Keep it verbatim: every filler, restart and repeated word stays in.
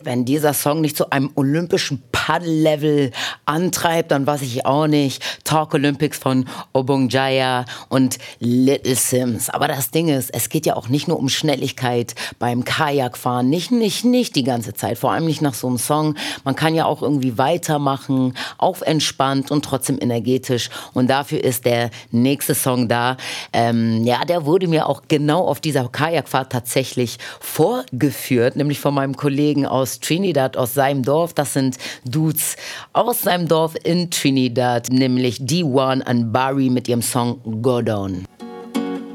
Wenn dieser Song nicht zu einem olympischen Paddle-Level antreibt, dann weiß ich auch nicht. Talk Olympics von Obongjaya und Little Sims. Aber das Ding ist, es geht ja auch nicht nur um Schnelligkeit beim Kajakfahren. Nicht, nicht, nicht die ganze Zeit. Vor allem nicht nach so einem Song. Man kann ja auch irgendwie weitermachen, auf entspannt und trotzdem energetisch. Und dafür ist der nächste Song da. Ähm, ja, der wurde mir auch genau auf dieser Kajakfahrt tatsächlich vorgeführt. Nämlich von meinem Kollegen aus Trinidad, aus seinem Dorf. Das sind Dudes aus seinem Dorf in Trinidad, nämlich D eins und Barry mit ihrem Song Go Down.